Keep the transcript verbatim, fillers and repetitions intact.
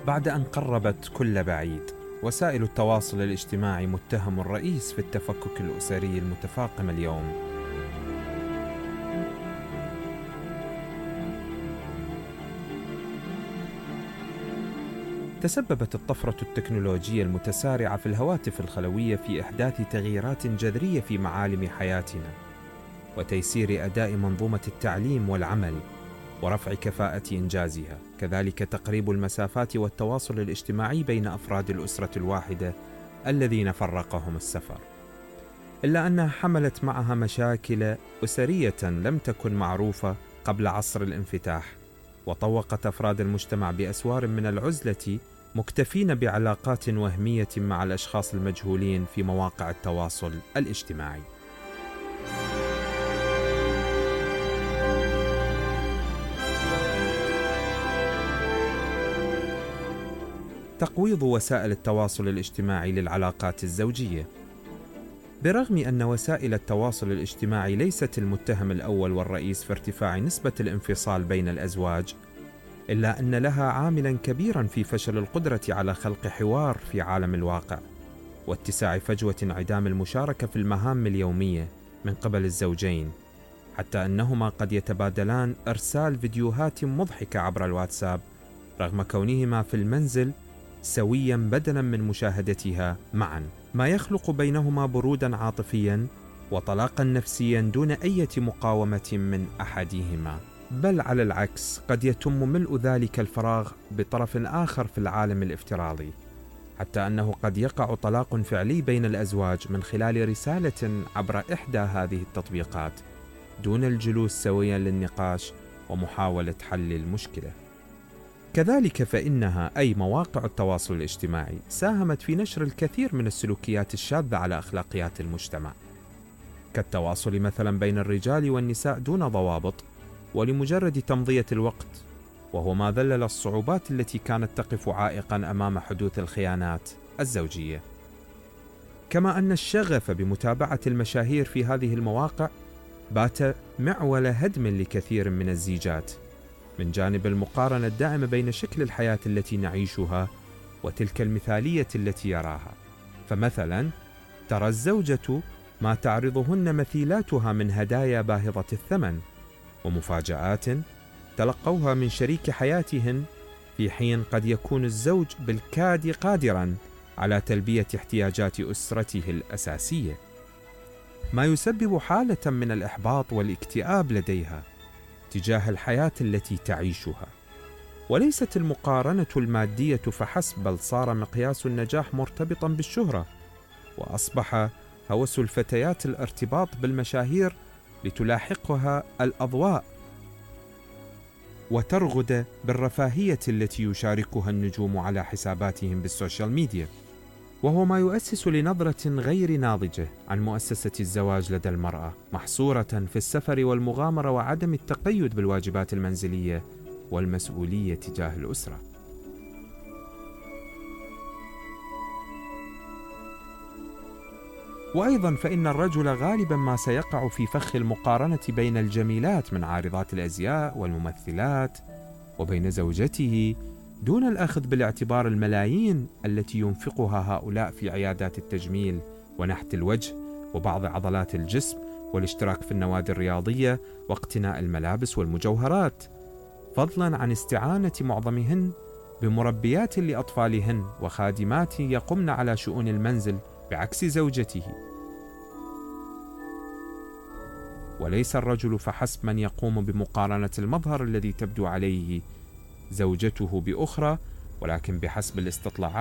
بعد أن قربت كل بعيد، وسائل التواصل الاجتماعي متهم الرئيس في التفكك الأسري المتفاقم اليوم. تسببت الطفرة التكنولوجية المتسارعة في الهواتف الخلوية في إحداث تغييرات جذرية في معالم حياتنا، وتيسير أداء منظومة التعليم والعمل، ورفع كفاءة إنجازها، كذلك تقريب المسافات والتواصل الاجتماعي بين أفراد الأسرة الواحدة الذين فرقهم السفر. إلا أنها حملت معها مشاكل أسرية لم تكن معروفة قبل عصر الانفتاح، وطوقت أفراد المجتمع بأسوار من العزلة، مكتفين بعلاقات وهمية مع الأشخاص المجهولين في مواقع التواصل الاجتماعي. تقويض وسائل التواصل الاجتماعي للعلاقات الزوجية. برغم أن وسائل التواصل الاجتماعي ليست المتهم الأول والرئيس في ارتفاع نسبة الانفصال بين الأزواج، إلا أن لها عاملاً كبيراً في فشل القدرة على خلق حوار في عالم الواقع، واتساع فجوة انعدام المشاركة في المهام اليومية من قبل الزوجين، حتى أنهما قد يتبادلان إرسال فيديوهات مضحكة عبر الواتساب رغم كونهما في المنزل سوياً بدلاً من مشاهدتها معاً، ما يخلق بينهما بروداً عاطفياً وطلاقاً نفسياً دون أي مقاومة من أحدهما، بل على العكس قد يتم ملء ذلك الفراغ بطرف آخر في العالم الافتراضي، حتى أنه قد يقع طلاق فعلي بين الأزواج من خلال رسالة عبر إحدى هذه التطبيقات دون الجلوس سوياً للنقاش ومحاولة حل المشكلة. كذلك فإنها أي مواقع التواصل الاجتماعي ساهمت في نشر الكثير من السلوكيات الشاذة على أخلاقيات المجتمع، كالتواصل مثلا بين الرجال والنساء دون ضوابط ولمجرد تمضية الوقت، وهو ما ذلل الصعوبات التي كانت تقف عائقا أمام حدوث الخيانات الزوجية. كما أن الشغف بمتابعة المشاهير في هذه المواقع بات معول هدم لكثير من الزيجات، من جانب المقارنة الدائمة بين شكل الحياة التي نعيشها وتلك المثالية التي يراها. فمثلا ترى الزوجة ما تعرضهن مثيلاتها من هدايا باهظة الثمن ومفاجآت تلقوها من شريك حياتهن، في حين قد يكون الزوج بالكاد قادرا على تلبية احتياجات أسرته الأساسية، ما يسبب حالة من الإحباط والاكتئاب لديها تجاه الحياة التي تعيشها. وليست المقارنة المادية فحسب، بل صار مقياس النجاح مرتبطا بالشهرة، وأصبح هوس الفتيات الارتباط بالمشاهير لتلاحقها الأضواء وترغد بالرفاهية التي يشاركها النجوم على حساباتهم بالسوشيال ميديا، وهو ما يؤسس لنظرة غير ناضجة عن مؤسسة الزواج لدى المرأة، محصورة في السفر والمغامرة وعدم التقيد بالواجبات المنزلية والمسؤولية تجاه الأسرة. وأيضا فإن الرجل غالبا ما سيقع في فخ المقارنة بين الجميلات من عارضات الأزياء والممثلات وبين زوجته، دون الأخذ بالاعتبار الملايين التي ينفقها هؤلاء في عيادات التجميل ونحت الوجه وبعض عضلات الجسم والاشتراك في النوادي الرياضية واقتناء الملابس والمجوهرات، فضلا عن استعانة معظمهن بمربيات لأطفالهن وخادمات يقمن على شؤون المنزل بعكس زوجته. وليس الرجل فحسب من يقوم بمقارنة المظهر الذي تبدو عليه زوجته بأخرى، ولكن بحسب الاستطلاعات